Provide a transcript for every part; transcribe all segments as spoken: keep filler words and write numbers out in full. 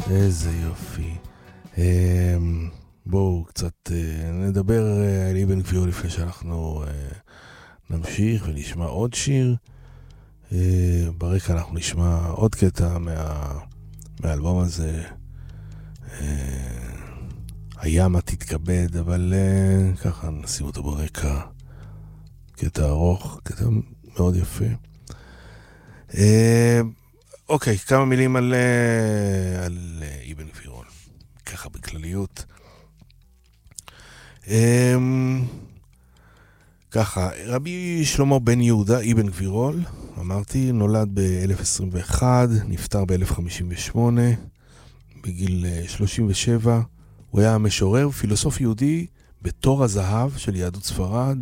איזה יופי. בואו קצת נדבר על אבן גבירול לפני שאנחנו נמשיך ונשמע עוד שיר. ברקע אנחנו נשמע עוד קטע מה, מהאלבום הזה, הימה תתכבד, אבל ככה נשים אותו ברקע. קטע ארוך, קטע מאוד יפה. אוקיי, כמה מילים על, על אבן גבירול, ככה בכלליות. ככה, רבי שלמה בן יהודה אבן גבירול, אמרתי, נולד ב-אלף עשרים ואחת, נפטר ב-אלף חמישים ושמונה, בגיל שלושים ושבע. הוא היה משורר, פילוסוף יהודי בתור הזהב של יהדות ספרד.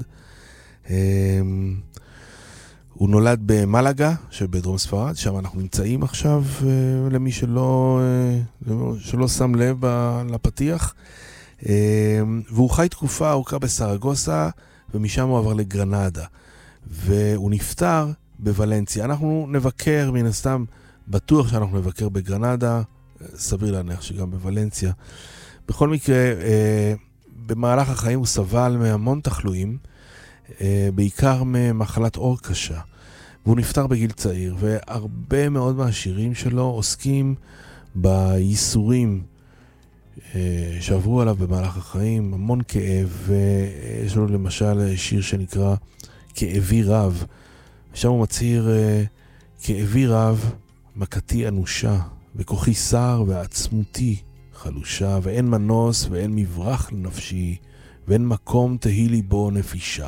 הוא נולד במלגה, שבדרום ספרד, שם אנחנו נמצאים עכשיו, למי שלא, שלא שם לב לפתיח. והוא חי תקופה ארוכה בסרגוסה, ומשם הוא עבר לגרנדה. והוא נפטר בוולנסיה. אנחנו נבקר, מן הסתם, בטוח שאנחנו נבקר בגרנדה, סביר להניח שגם בוולנסיה. בכל מקרה, במהלך החיים הוא סבל מהמון תחלואים, בעיקר ממחלת עור קשה, והוא נפטר בגיל צעיר, והרבה מאוד מהשירים שלו עוסקים בייסורים שעברו עליו במהלך החיים, המון כאב, ויש לנו למשל שיר שנקרא כאבי רב, שם הוא מצהיר, כאבי רב, מכתי אנושה, וכוחי שר ועצמותי חלושה, ואין מנוס ואין מברח לנפשי, ואין מקום תהי לי בו נפישה.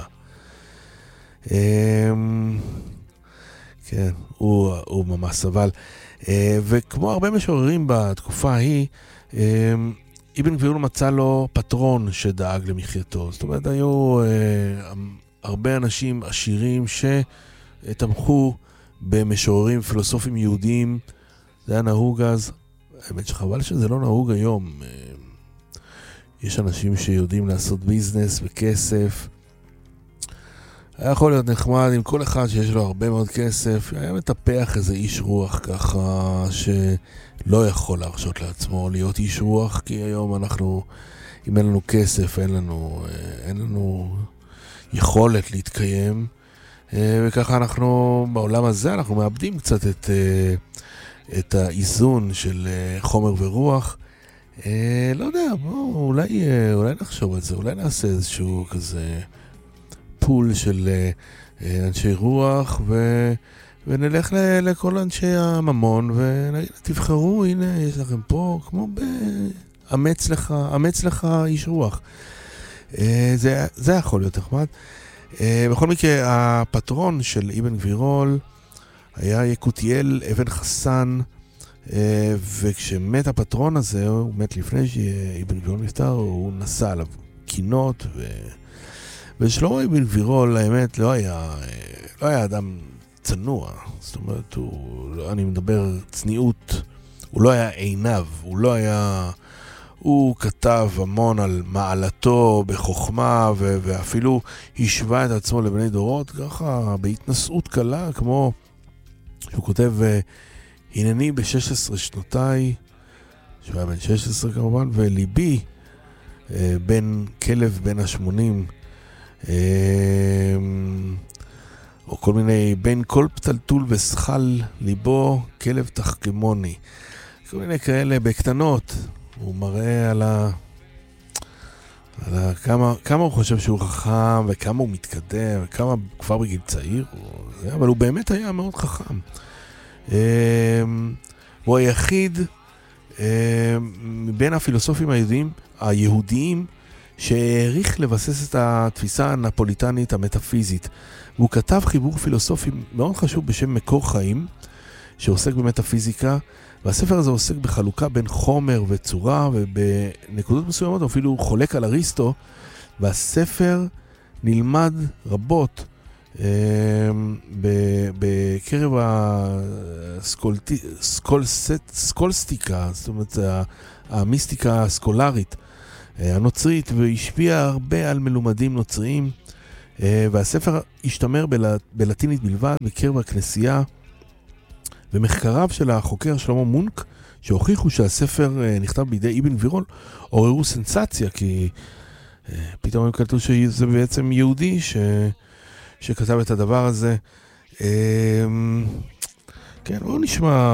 כן, הוא, הוא ממש סבל. וכמו הרבה משוררים בתקופה ההיא, אבן גבירול מצא לו פטרון שדאג למחייתו. זאת אומרת, היו הרבה אנשים עשירים שתמכו במשוררים פילוסופים יהודיים. זה היה נהוג אז. האמת שחבל שזה לא נהוג היום. יש אנשים שיודעים לעשות ביזנס וכסף. היה יכול להיות נחמד עם כל אחד שיש לו הרבה מאוד כסף. היה מטפח איזה איש רוח ככה שלא יכול להרשות לעצמו להיות איש רוח, כי היום אנחנו, אם אין לנו כסף, אין לנו, אין לנו יכולת להתקיים. וככה אנחנו, בעולם הזה, אנחנו מאבדים קצת את, את האיזון של חומר ורוח. לא יודע, בוא, אולי, אולי נחשוב על זה, אולי נעשה איזשהו כזה פול של אנשי רוח, ו... ונלך ל... לכל אנשי הממון, ונגיד, תבחרו, הנה, יש לכם פה, כמו באמץ לך, אמץ לך איש רוח. זה, זה יכול להיות נחמד. בכל מקרה, הפטרון של אבן גבירול היה יקותיאל אבן חסן, וכשמת הפטרון הזה, הוא מת לפני שאבן גבירול נפטר, הוא נסע עליו קינות, ו... ושלמה אבן גבירול, האמת, לא היה, לא היה אדם צנוע. זאת אומרת, הוא, אני מדבר צניעות, הוא לא היה עיניו, הוא לא היה, הוא כתב המון על מעלתו בחוכמה, ו- ואפילו השווה את עצמו לבני דורות, ככה בהתנסות קלה, כמו שהוא כותב, הנני ב-שש עשרה שנותיי, שהוא היה בן שש עשרה כמובן, וליבי בן כלב בן השמונים, או כל מיני, בין כל פתלתול ושחל ליבו כלב תחכמוני, כל מיני כאלה בקטנות. הוא מראה על ה... על ה... כמה, כמה הוא חושב שהוא חכם, וכמה הוא מתקדם, וכמה כבר בגיל צעיר, הוא... אבל הוא באמת היה מאוד חכם. הוא היחיד מבין הפילוסופים היהודיים, היהודיים שהעריך לבסס את התפיסה הנפוליטנית המטאפיזית. והוא כתב חיבור פילוסופי מאוד חשוב בשם מקור חיים, שעוסק במטאפיזיקה, והספר הזה עוסק בחלוקה בין חומר וצורה, ובנקודות מסוימות הוא אפילו חולק על אריסטו, והספר נלמד רבות אה, בקרב הסקולסטיקה, זאת אומרת המיסטיקה הסקולרית הנוצרית, והשפיע הרבה על מלומדים נוצריים, והספר השתמר בלטינית בלבד בקרב הכנסייה, ומחקריו של החוקר שלמה מונק, שהוכיחו שהספר נכתב בידי אבן גבירול, עוררו סנסציה, כי פתאום הם קלטו שזה בעצם יהודי ש... שכתב את הדבר הזה. כן, בואו נשמע